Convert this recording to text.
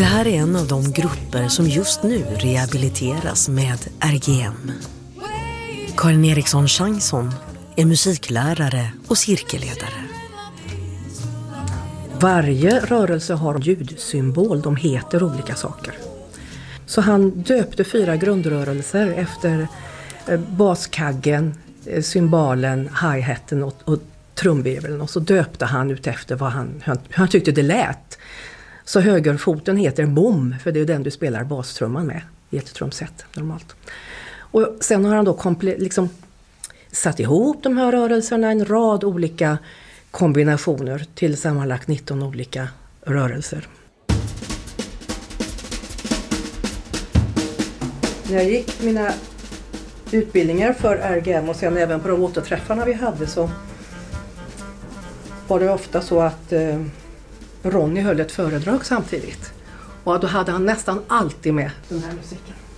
Det här är en av de grupper som just nu rehabiliteras med RGM. Karin Eriksson Changsson är musiklärare och cirkelledare. Varje rörelse har en ljudsymbol, de heter olika saker. Så han döpte 4 grundrörelser efter baskaggen, cymbalen, hi-hatten och trumvirveln. Och så döpte han ut efter vad han tyckte det lät. Så högerfoten heter bom, för det är den du spelar bastrumman med i ett trumset normalt. Och sen har han då satt ihop de här rörelserna, en rad olika kombinationer till sammanlagt 19 olika rörelser. När jag gick mina utbildningar för RGM och sen även på de återträffarna vi hade, så var det ofta så att Ronny höll ett föredrag samtidigt. Och då hade han nästan alltid med den här musiken.